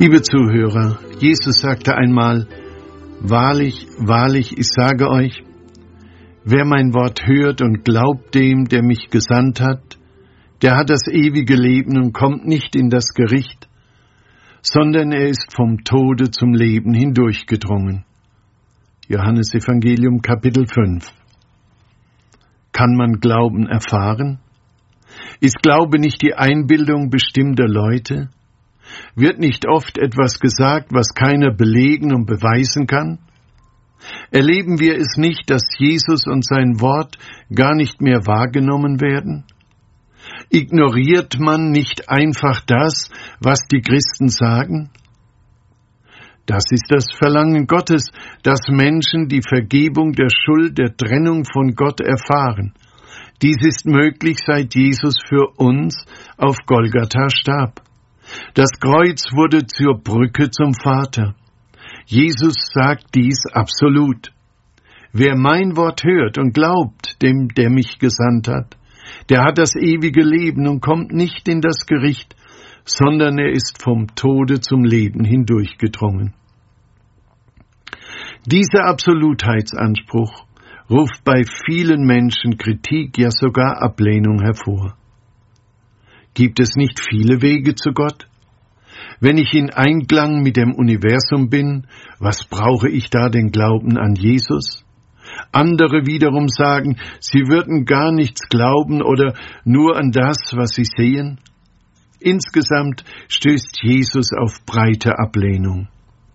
Liebe Zuhörer, Jesus sagte einmal: Wahrlich, wahrlich, ich sage euch, wer mein Wort hört und glaubt dem, der mich gesandt hat, der hat das ewige Leben und kommt nicht in das Gericht, sondern er ist vom Tode zum Leben hindurchgedrungen. Johannes Evangelium Kapitel 5. Kann man Glauben erfahren? Ist Glaube nicht die Einbildung bestimmter Leute? Wird nicht oft etwas gesagt, was keiner belegen und beweisen kann? Erleben wir es nicht, dass Jesus und sein Wort gar nicht mehr wahrgenommen werden? Ignoriert man nicht einfach das, was die Christen sagen? Das ist das Verlangen Gottes, dass Menschen die Vergebung der Schuld, der Trennung von Gott erfahren. Dies ist möglich, seit Jesus für uns auf Golgatha starb. Das Kreuz wurde zur Brücke zum Vater. Jesus sagt dies absolut. Wer mein Wort hört und glaubt dem, der mich gesandt hat, der hat das ewige Leben und kommt nicht in das Gericht, sondern er ist vom Tode zum Leben hindurchgedrungen. Dieser Absolutheitsanspruch ruft bei vielen Menschen Kritik, ja sogar Ablehnung hervor. Gibt es nicht viele Wege zu Gott? Wenn ich in Einklang mit dem Universum bin, was brauche ich da den Glauben an Jesus? Andere wiederum sagen, sie würden gar nichts glauben oder nur an das, was sie sehen. Insgesamt stößt Jesus auf breite Ablehnung.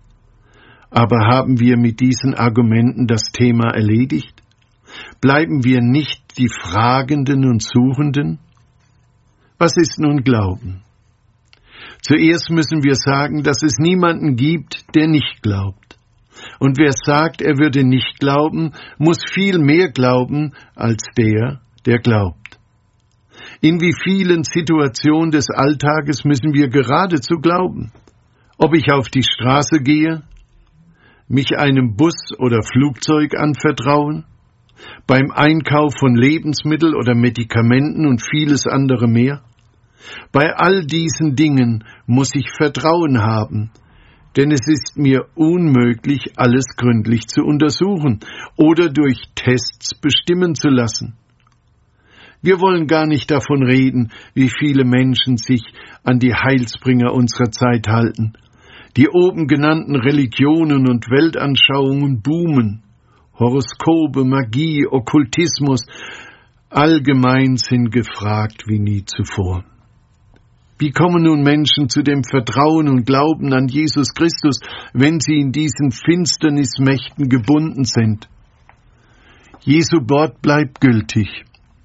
Aber haben wir mit diesen Argumenten das Thema erledigt? Bleiben wir nicht die Fragenden und Suchenden? Was ist nun Glauben? Zuerst müssen wir sagen, dass es niemanden gibt, der nicht glaubt. Und wer sagt, er würde nicht glauben, muss viel mehr glauben als der, der glaubt. In wie vielen Situationen des Alltages müssen wir geradezu glauben? Ob ich auf die Straße gehe, mich einem Bus oder Flugzeug anvertrauen, beim Einkauf von Lebensmitteln oder Medikamenten und vieles andere mehr? Bei all diesen Dingen muss ich Vertrauen haben, denn es ist mir unmöglich, alles gründlich zu untersuchen oder durch Tests bestimmen zu lassen. Wir wollen gar nicht davon reden, wie viele Menschen sich an die Heilsbringer unserer Zeit halten. Die oben genannten Religionen und Weltanschauungen boomen. Horoskope, Magie, Okkultismus, allgemein sind gefragt wie nie zuvor. Wie kommen nun Menschen zu dem Vertrauen und Glauben an Jesus Christus, wenn sie in diesen Finsternismächten gebunden sind? Jesu Wort bleibt gültig.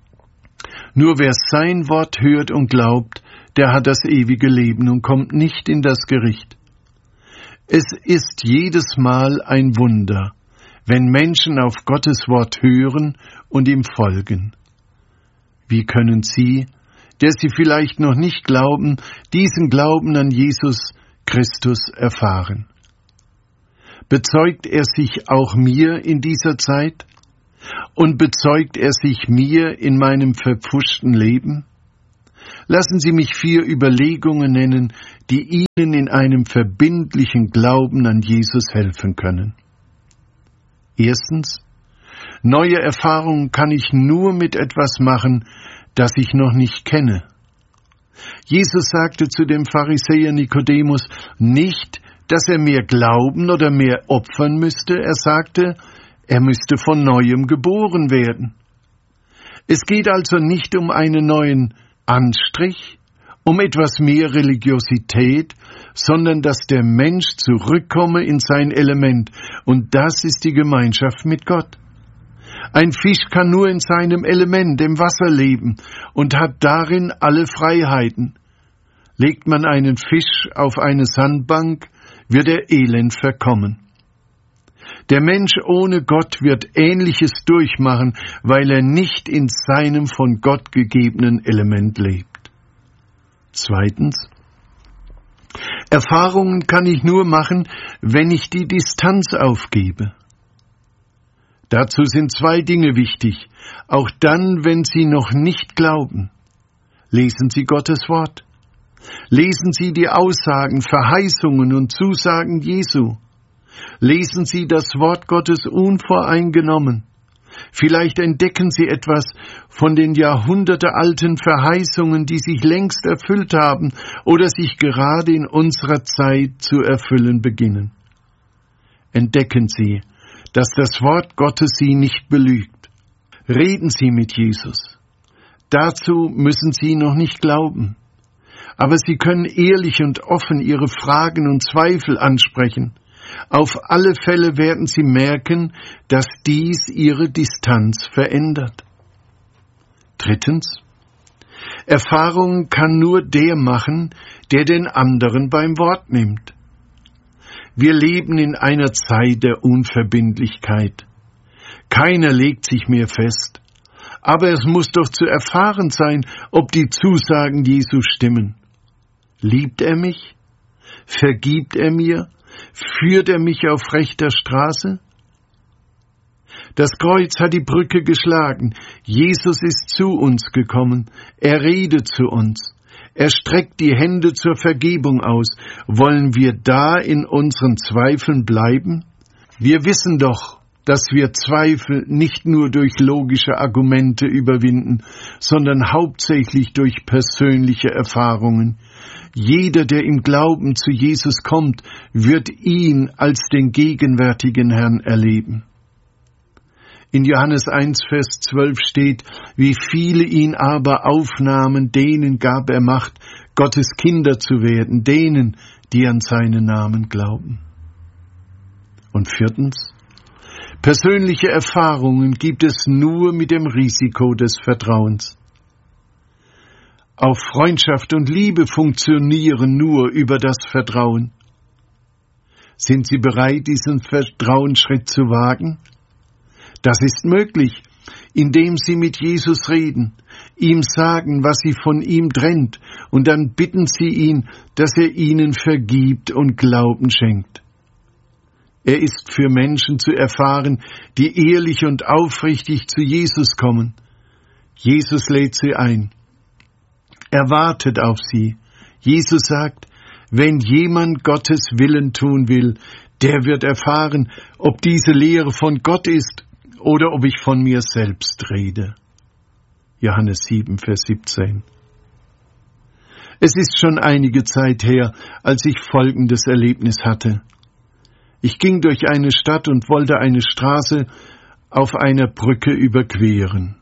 Nur wer sein Wort hört und glaubt, der hat das ewige Leben und kommt nicht in das Gericht. Es ist jedes Mal ein Wunder, wenn Menschen auf Gottes Wort hören und ihm folgen. Wie können Sie, der Sie vielleicht noch nicht glauben, diesen Glauben an Jesus Christus erfahren? Bezeugt er sich auch mir in dieser Zeit? Und bezeugt er sich mir in meinem verpfuschten Leben? Lassen Sie mich 4 Überlegungen nennen, die Ihnen in einem verbindlichen Glauben an Jesus helfen können. Erstens, neue Erfahrungen kann ich nur mit etwas machen, das ich noch nicht kenne. Jesus sagte zu dem Pharisäer Nikodemus nicht, dass er mehr glauben oder mehr opfern müsste. Er sagte, er müsste von Neuem geboren werden. Es geht also nicht um einen neuen Anstrich, um etwas mehr Religiosität, sondern dass der Mensch zurückkomme in sein Element, und das ist die Gemeinschaft mit Gott. Ein Fisch kann nur in seinem Element, im Wasser leben, und hat darin alle Freiheiten. Legt man einen Fisch auf eine Sandbank, wird er elend verkommen. Der Mensch ohne Gott wird Ähnliches durchmachen, weil er nicht in seinem von Gott gegebenen Element lebt. Zweitens, Erfahrungen kann ich nur machen, wenn ich die Distanz aufgebe. Dazu sind 2 Dinge wichtig, auch dann, wenn Sie noch nicht glauben. Lesen Sie Gottes Wort. Lesen Sie die Aussagen, Verheißungen und Zusagen Jesu. Lesen Sie das Wort Gottes unvoreingenommen. Vielleicht entdecken Sie etwas von den jahrhundertealten Verheißungen, die sich längst erfüllt haben oder sich gerade in unserer Zeit zu erfüllen beginnen. Entdecken Sie, dass das Wort Gottes Sie nicht belügt. Reden Sie mit Jesus. Dazu müssen Sie noch nicht glauben. Aber Sie können ehrlich und offen Ihre Fragen und Zweifel ansprechen. Auf alle Fälle werden Sie merken, dass dies Ihre Distanz verändert. Drittens: Erfahrungen kann nur der machen, der den anderen beim Wort nimmt. Wir leben in einer Zeit der Unverbindlichkeit. Keiner legt sich mehr fest. Aber es muss doch zu erfahren sein, ob die Zusagen Jesu stimmen. Liebt er mich? Vergibt er mir? Führt er mich auf rechter Straße? Das Kreuz hat die Brücke geschlagen. Jesus ist zu uns gekommen. Er redet zu uns. Er streckt die Hände zur Vergebung aus. Wollen wir da in unseren Zweifeln bleiben? Wir wissen doch, dass wir Zweifel nicht nur durch logische Argumente überwinden, sondern hauptsächlich durch persönliche Erfahrungen. Jeder, der im Glauben zu Jesus kommt, wird ihn als den gegenwärtigen Herrn erleben. In Johannes 1, Vers 12 steht: Wie viele ihn aber aufnahmen, denen gab er Macht, Gottes Kinder zu werden, denen, die an seinen Namen glauben. Und viertens: Persönliche Erfahrungen gibt es nur mit dem Risiko des Vertrauens. Auch Freundschaft und Liebe funktionieren nur über das Vertrauen. Sind Sie bereit, diesen Vertrauensschritt zu wagen? Das ist möglich, indem Sie mit Jesus reden, ihm sagen, was Sie von ihm trennt, und dann bitten Sie ihn, dass er Ihnen vergibt und Glauben schenkt. Er ist für Menschen zu erfahren, die ehrlich und aufrichtig zu Jesus kommen. Jesus lädt sie ein. Er wartet auf sie. Jesus sagt: Wenn jemand Gottes Willen tun will, der wird erfahren, ob diese Lehre von Gott ist oder ob ich von mir selbst rede. Johannes 7, Vers 17. Es ist schon einige Zeit her, als ich folgendes Erlebnis hatte. Ich ging durch eine Stadt und wollte eine Straße auf einer Brücke überqueren.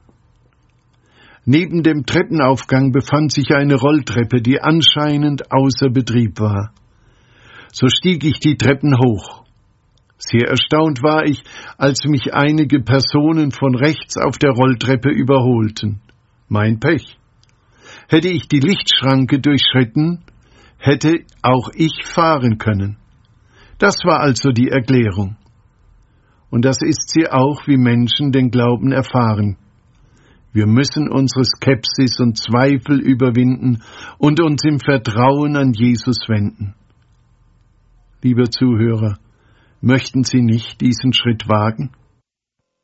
Neben dem Treppenaufgang befand sich eine Rolltreppe, die anscheinend außer Betrieb war. So stieg ich die Treppen hoch. Sehr erstaunt war ich, als mich einige Personen von rechts auf der Rolltreppe überholten. Mein Pech. Hätte ich die Lichtschranke durchschritten, hätte auch ich fahren können. Das war also die Erklärung. Und das ist sie auch, wie Menschen den Glauben erfahren. Wir müssen unsere Skepsis und Zweifel überwinden und uns im Vertrauen an Jesus wenden. Lieber Zuhörer, möchten Sie nicht diesen Schritt wagen?